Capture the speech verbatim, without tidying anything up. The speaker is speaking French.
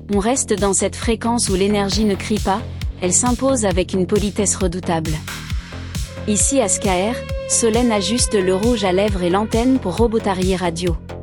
On reste dans cette fréquence où l'énergie ne crie pas, elle s'impose avec une politesse redoutable. Ici à Skaer, Solène ajuste le rouge à lèvres et l'antenne pour Robotarier Radio.